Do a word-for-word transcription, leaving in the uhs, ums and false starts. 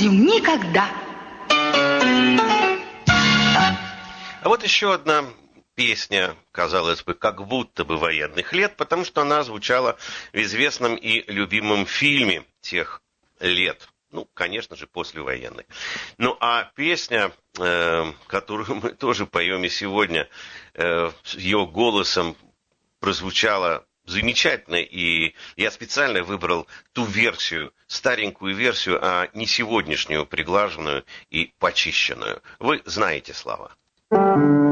будем никогда. А вот еще одна песня, казалось бы, как будто бы военных лет, потому что она звучала в известном и любимом фильме тех лет. Ну, конечно же, послевоенной. Ну, а песня, э, которую мы тоже поем и сегодня, э, ее голосом прозвучала замечательно, и я специально выбрал ту версию, старенькую версию, а не сегодняшнюю, приглаженную и почищенную. Вы знаете слова.